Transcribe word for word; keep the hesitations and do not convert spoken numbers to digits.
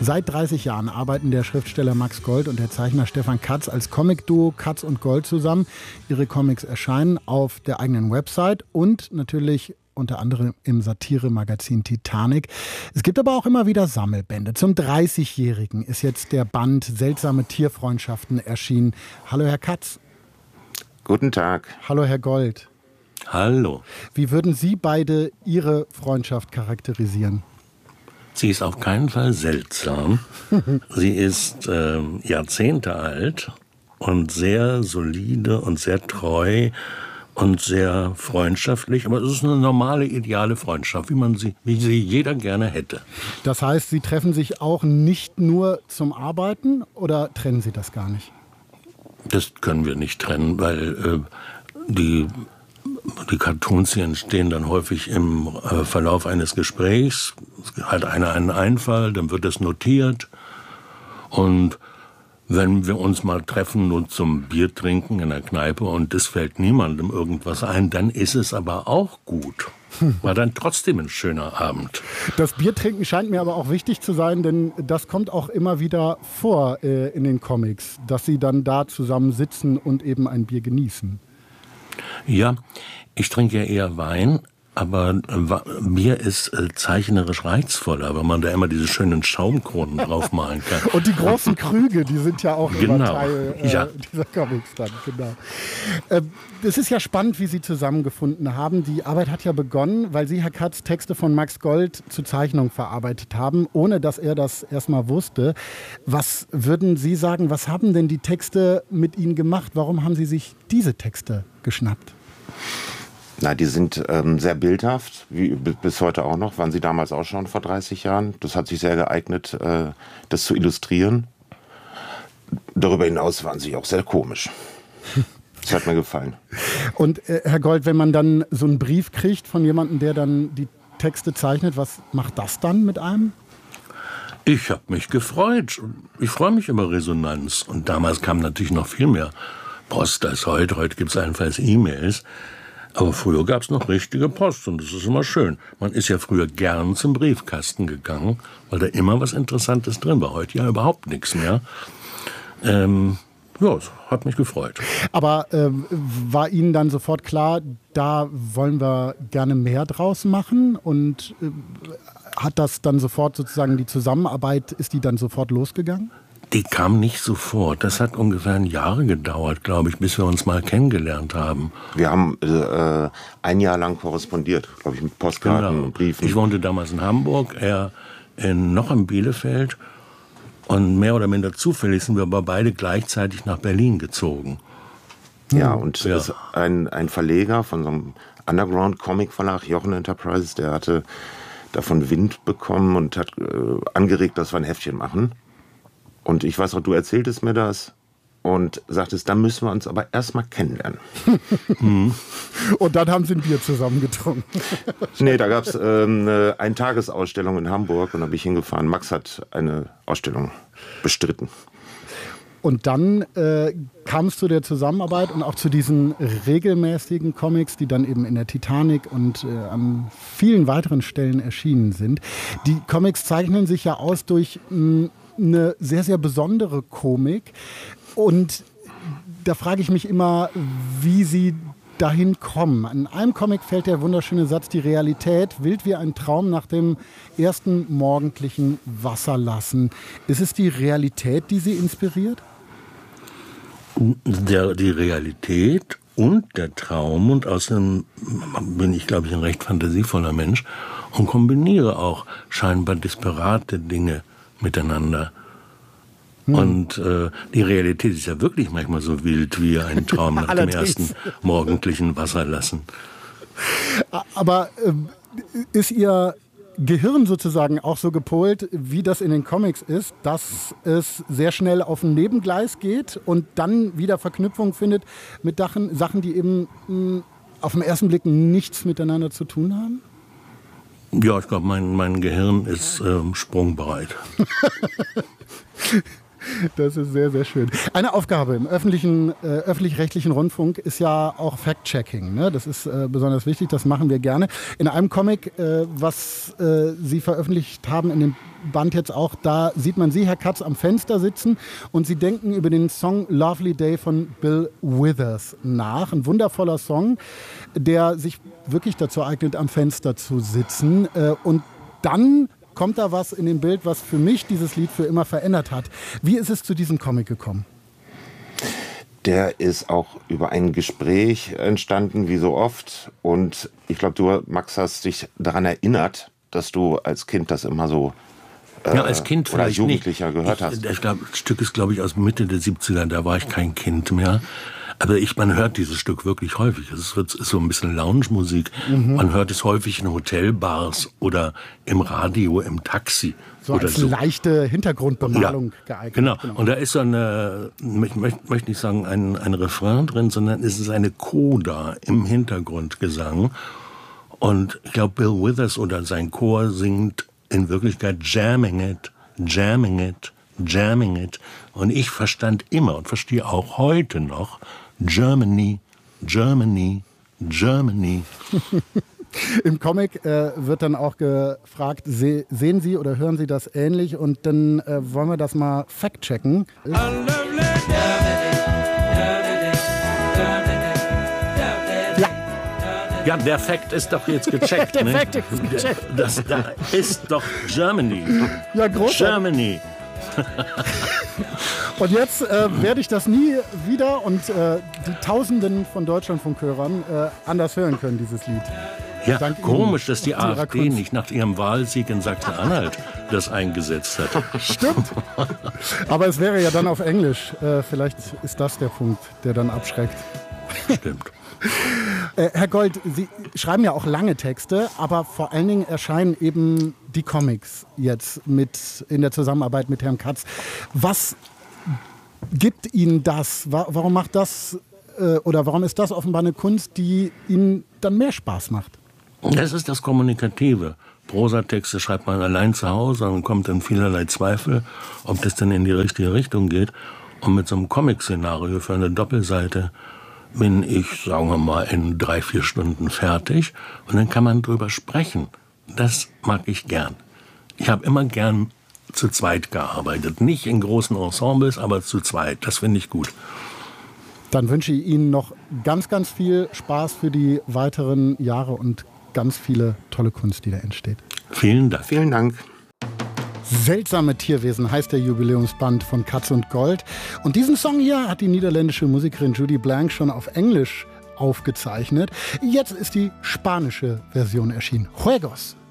Seit dreißig Jahren arbeiten der Schriftsteller Max Gold und der Zeichner Stefan Katz als Comic-Duo Katz und Gold zusammen. Ihre Comics erscheinen auf der eigenen Website und natürlich unter anderem im Satire-Magazin Titanic. Es gibt aber auch immer wieder Sammelbände. Zum dreißigjährigen ist jetzt der Band Seltsame Tierfreundschaften erschienen. Hallo Herr Katz. Guten Tag. Hallo Herr Gold. Hallo. Wie würden Sie beide Ihre Freundschaft charakterisieren? Sie ist auf keinen Fall seltsam. Sie ist äh, Jahrzehnte alt und sehr solide und sehr treu und sehr freundschaftlich. Aber es ist eine normale, ideale Freundschaft, wie man sie, wie sie jeder gerne hätte. Das heißt, Sie treffen sich auch nicht nur zum Arbeiten oder trennen Sie das gar nicht? Das können wir nicht trennen, weil äh, die... Die Cartoons hier entstehen dann häufig im äh, Verlauf eines Gesprächs. Es hat einer einen Einfall, dann wird es notiert. Und wenn wir uns mal treffen, nur zum Bier trinken in der Kneipe und es fällt niemandem irgendwas ein, dann ist es aber auch gut. War dann trotzdem ein schöner Abend. Das Biertrinken scheint mir aber auch wichtig zu sein, denn das kommt auch immer wieder vor äh, in den Comics, dass Sie dann da zusammen sitzen und eben ein Bier genießen. Ja, ich trinke ja eher Wein, aber äh, Bier ist äh, zeichnerisch reizvoller, weil man da immer diese schönen Schaumkronen draufmalen kann. Und die großen Krüge, die sind ja auch genau. immer Teil äh, ja. dieser Comics dann. Genau. Äh, es ist ja spannend, wie Sie zusammengefunden haben. Die Arbeit hat ja begonnen, weil Sie, Herr Katz, Texte von Max Gold zu Zeichnung verarbeitet haben, ohne dass er das erstmal wusste. Was würden Sie sagen, was haben denn die Texte mit Ihnen gemacht? Warum haben Sie sich diese Texte geschnappt? Na, die sind ähm, sehr bildhaft, wie bis heute auch noch, waren sie damals auch schon vor dreißig Jahren. Das hat sich sehr geeignet, äh, das zu illustrieren. Darüber hinaus waren sie auch sehr komisch. Das hat mir gefallen. Und äh, Herr Gold, wenn man dann so einen Brief kriegt von jemandem, der dann die Texte zeichnet, was macht das dann mit einem? Ich habe mich gefreut. Ich freue mich über Resonanz. Und damals kam natürlich noch viel mehr Post als heute. Heute gibt es allenfalls E-Mails. Aber früher gab es noch richtige Post und das ist immer schön. Man ist ja früher gern zum Briefkasten gegangen, weil da immer was Interessantes drin war. Heute ja überhaupt nichts mehr. Ähm, ja, es hat mich gefreut. Aber äh, war Ihnen dann sofort klar, da wollen wir gerne mehr draus machen? Und äh, hat das dann sofort sozusagen die Zusammenarbeit, ist die dann sofort losgegangen? Die kam nicht sofort. Das hat ungefähr Jahre gedauert, glaube ich, bis wir uns mal kennengelernt haben. Wir haben äh, ein Jahr lang korrespondiert, glaube ich, mit Postkarten genau. und Briefen. Ich wohnte damals in Hamburg, er in, noch in Bielefeld. Und mehr oder minder zufällig sind wir aber beide gleichzeitig nach Berlin gezogen. Ja, und ja. Es ist ein, ein Verleger von so einem Underground-Comic-Verlag, Jochen Enterprises, der hatte davon Wind bekommen und hat äh, angeregt, dass wir ein Heftchen machen. Und ich weiß auch, du erzähltest mir das und sagtest, dann müssen wir uns aber erstmal kennenlernen. mhm. Und dann haben sie ein Bier zusammen getrunken. Nee, da gab es ähm, eine Eintagesausstellung in Hamburg und da bin ich hingefahren. Max hat eine Ausstellung bestritten. Und dann äh, kam es zu der Zusammenarbeit und auch zu diesen regelmäßigen Comics, die dann eben in der Titanic und äh, an vielen weiteren Stellen erschienen sind. Die Comics zeichnen sich ja aus durch mh, eine sehr, sehr besondere Komik. Und da frage ich mich immer, wie Sie dahin kommen. In einem Comic fällt der wunderschöne Satz, die Realität, wild wie ein Traum nach dem ersten morgendlichen Wasserlassen. Ist es die Realität, die Sie inspiriert? Der, die Realität und der Traum. Und außerdem bin ich, glaube ich, ein recht fantasievoller Mensch und kombiniere auch scheinbar disparate Dinge miteinander. Hm. Und äh, die Realität ist ja wirklich manchmal so wild wie ein Traum nach dem ersten morgendlichen Wasserlassen. Aber äh, ist Ihr Gehirn sozusagen auch so gepolt, wie das in den Comics ist, dass es sehr schnell auf ein Nebengleis geht und dann wieder Verknüpfung findet mit Sachen, Sachen die eben mh, auf den ersten Blick nichts miteinander zu tun haben? Ja, ich glaube, mein, mein Gehirn ist ähm, sprungbereit. Das ist sehr, sehr schön. Eine Aufgabe im öffentlichen, äh, öffentlich-rechtlichen Rundfunk ist ja auch Fact-Checking. Ne? Das ist äh, besonders wichtig, das machen wir gerne. In einem Comic, äh, was äh, Sie veröffentlicht haben, in dem Band jetzt auch, da sieht man Sie, Herr Katz, am Fenster sitzen und Sie denken über den Song Lovely Day von Bill Withers nach. Ein wundervoller Song, der sich wirklich dazu eignet, am Fenster zu sitzen. Äh, und dann kommt da was in dem Bild, was für mich dieses Lied für immer verändert hat. Wie ist es zu diesem Comic gekommen? Der ist auch über ein Gespräch entstanden, wie so oft. Und ich glaube, du, Max, hast dich daran erinnert, dass du als Kind das immer so äh, ja, als Kind oder vielleicht Jugendlicher nicht. gehört ich, hast. Ich glaub, das Stück ist, glaube ich, aus Mitte der siebziger, da war ich kein Kind mehr. Aber ich, man hört dieses Stück wirklich häufig. Es ist so ein bisschen Lounge-Musik. Mhm. Man hört es häufig in Hotelbars oder im Radio, im Taxi. So oder als so. leichte Hintergrundbemalung ja, geeignet. Genau. genau, und da ist so eine, ich möchte, möchte nicht sagen ein, ein Refrain drin, sondern es ist eine Coda im Hintergrundgesang. Und ich glaube, Bill Withers oder sein Chor singt in Wirklichkeit Jamming It, Jamming It, Jamming It. Und ich verstand immer und verstehe auch heute noch Germany, Germany, Germany. Im Comic äh, wird dann auch gefragt, se- sehen Sie oder hören Sie das ähnlich? Und dann äh, wollen wir das mal fact-checken. Ja. Ja, der Fact ist doch jetzt gecheckt. Der ne? Fact ist gecheckt. Das, da ist doch Germany. Ja, großartig. Germany. Und jetzt äh, werde ich das nie wieder und äh, die Tausenden von Deutschlandfunkhörern äh, anders hören können, dieses Lied. Ja, Dank komisch, Ihnen dass die und Ihrer AfD Kunst. nicht nach ihrem Wahlsieg in Sachsen-Anhalt das eingesetzt hat. Stimmt. Aber es wäre ja dann auf Englisch. Äh, vielleicht ist das der Punkt, der dann abschreckt. Stimmt. Äh, Herr Gold, Sie schreiben ja auch lange Texte, aber vor allen Dingen erscheinen eben die Comics jetzt mit in der Zusammenarbeit mit Herrn Katz. Was gibt Ihnen das? Wa- Warum macht das äh, oder warum ist das offenbar eine Kunst, die Ihnen dann mehr Spaß macht? Das ist das Kommunikative. Prosatexte schreibt man allein zu Hause und kommt in vielerlei Zweifel, ob das denn in die richtige Richtung geht. Und mit so einem Comic-Szenario für eine Doppelseite bin ich, sagen wir mal, in drei, vier Stunden fertig. Und dann kann man drüber sprechen. Das mag ich gern. Ich habe immer gern zu zweit gearbeitet. Nicht in großen Ensembles, aber zu zweit. Das finde ich gut. Dann wünsche ich Ihnen noch ganz, ganz viel Spaß für die weiteren Jahre und ganz viele tolle Kunst, die da entsteht. Vielen Dank. Vielen Dank. Seltsame Tierwesen heißt der Jubiläumsband von Katz und Gold. Und diesen Song hier hat die niederländische Musikerin Judy Blank schon auf Englisch aufgezeichnet. Jetzt ist die spanische Version erschienen. Juegos.